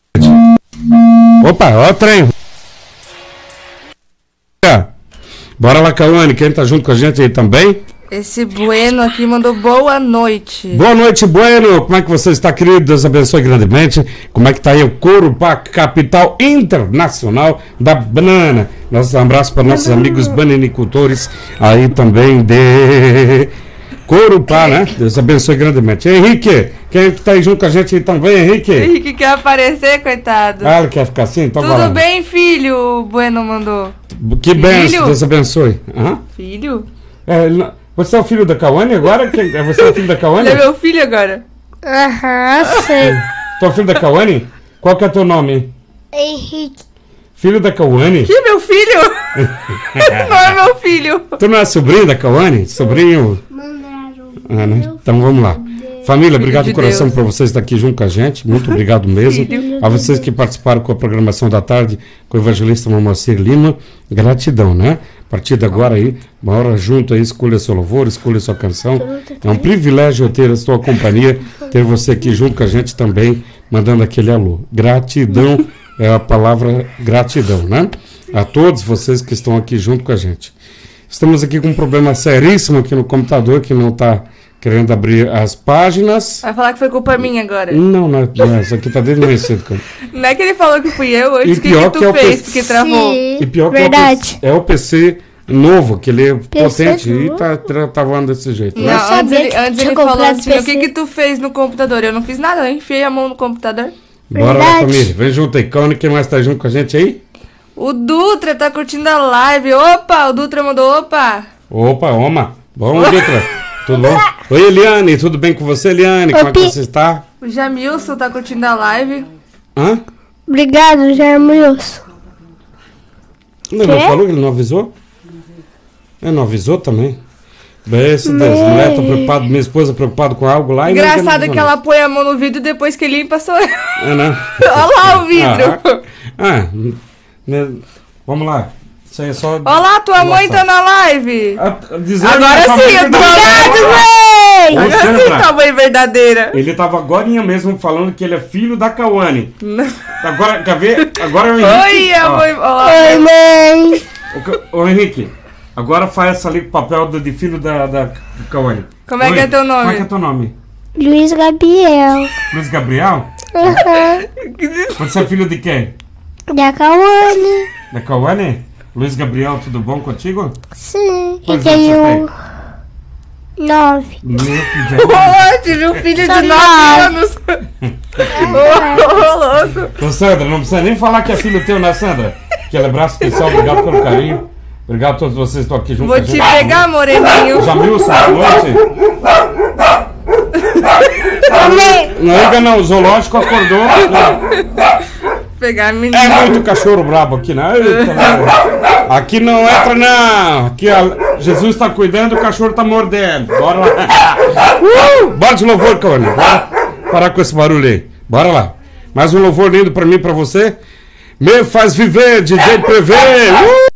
Opa, ó o trem. Bora lá, Cauane, quem tá junto com a gente aí também? Esse Bueno aqui mandou boa noite. Boa noite, Bueno. Como é que você está, querido? Deus abençoe grandemente. Como é que tá aí o Corupá, capital internacional da banana? Nossos abraços para nossos amigos bananicultores aí também de Corupá, né? Deus abençoe grandemente. Henrique, quem é que tá aí junto com a gente aí também, Henrique? Henrique quer aparecer, coitado. Ah, ele quer ficar assim? Então Tudo bem, filho? O Bueno mandou. Que benção, Deus abençoe. Filho? Você é o filho da Cauane agora? Você é o filho da Cauane? Ele é meu filho agora. Sei. Tu é o filho da Cauane? Qual que é o teu nome? Henrique. Filho da Cauane? Que meu filho? Não é meu filho. Tu não é sobrinho da Cauane? Sobrinho? Né? Então vamos lá. Família, obrigado de coração por vocês estar aqui junto com a gente. Muito obrigado mesmo. A vocês que participaram com a programação da tarde com o evangelista Mamacir Lima. Gratidão, né? A partir de agora aí, uma hora junto aí, escolha seu louvor, escolha sua canção. É um privilégio eu ter a sua companhia, ter você aqui junto com a gente também, mandando aquele alô. Gratidão é a palavra gratidão, né? A todos vocês que estão aqui junto com a gente. Estamos aqui com um problema seríssimo aqui no computador, que não está querendo abrir as páginas. Vai falar que foi culpa minha agora. Não, isso aqui tá desde mais cedo, cara. Não é que ele falou que fui eu, antes que tu fez, porque travou. E pior Verdade. que é o PC novo, que ele é potente e tá voando desse jeito. Não, Né? antes ele falou assim, o que tu fez no computador? Eu não fiz nada, eu enfiei a mão no computador. Bora lá, família. Vem junto aí. Quem mais tá junto com a gente aí? O Dutra tá curtindo a live. Opa, o Dutra mandou opa. Opa, Oma. Bom, Dutra. Tudo bom? Oi, Eliane. Tudo bem com você, Eliane? Como é que você está? O Jamilson tá curtindo a live. Obrigado, Jamilson. Não falou que ele não avisou? Ele não avisou também? Beijo, Deus. Mulher tá preocupada, minha esposa preocupada com algo lá. Engraçado que ela põe a mão no vidro e depois que limpa sou eu. Né? Olha lá o vidro. Vamos lá. Isso aí é só. Olha lá, tua mãe tá na live. Agora sim, eu tô Obrigado, Agora sim, tua mãe verdadeira. Ele tava agorinha mesmo falando que ele é filho da Cauane. Agora, quer ver? Agora é o Henrique. Oi, a mãe. Oi, mãe. Ô, Henrique, agora faz essa ali com o papel de filho da Cauane. Como é que é teu nome? Como é que é teu nome? Luiz Gabriel. Luiz Gabriel? Você é filho de quem? Da Cauane. Da Cauane? Luiz Gabriel, tudo bom contigo? Sim. Quantos E tenho anos 9. Tive um filho de 9 anos. Louco. Ô, Sandra, não precisa nem falar que é filho teu, né, Sandra? Aquele abraço especial, obrigado pelo carinho. Obrigado a todos vocês que estão aqui junto com a gente. Vou te pegar, moreninho. Jamilson, boa noite. Não liga não, o zoológico acordou. Pegar a menina. É muito cachorro brabo aqui, né? Aqui não entra não. Aqui Jesus está cuidando, o cachorro está mordendo. Bora lá. Bora de louvor, Cauane. Bora parar com esse barulho aí. Bora lá. Mais um louvor lindo pra mim e pra você. Me faz viver, DJ Prevê.